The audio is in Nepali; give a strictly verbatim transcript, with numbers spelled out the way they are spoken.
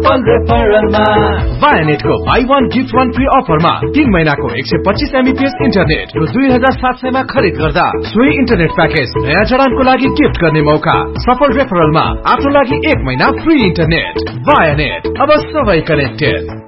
सफल रेफरलमा वायानेटको by one gift one free अफरमा तीन महीनाको एक सय पच्चीस एमबीपीएस इन्टरनेट र दुई हजार सात सयमा खरिद गर्दा सोही इन्टरनेट प्याकेज नयाँ जडानको लागि गिफ्ट गर्ने मौका। सफल रेफरलमा आफ्नो लागि एक महिना फ्री इन्टरनेट। वायानेट, अब सबै कनेक्टेड।